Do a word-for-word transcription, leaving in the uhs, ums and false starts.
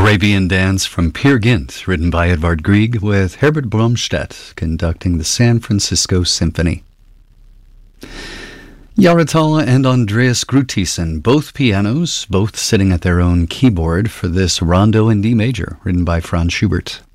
Arabian Dance from Peer Gynt, written by Edvard Grieg, with Herbert Blomstedt conducting the San Francisco Symphony. Yaratal and Andreas Grutisen, both pianos, both sitting at their own keyboard for this Rondo in D major, written by Franz Schubert.